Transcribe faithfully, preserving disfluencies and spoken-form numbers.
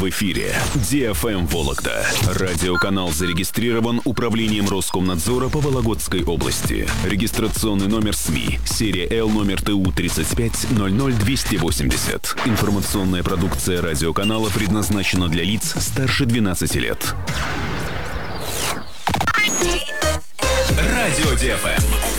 В эфире ди эф эм Вологда. Радиоканал зарегистрирован Управлением Роскомнадзора по Вологодской области. Регистрационный номер СМИ. Серия Л номер Т У тридцать пять ноль ноль двести восемьдесят. Информационная продукция радиоканала предназначена для лиц старше двенадцати лет. Радио ди эф эм.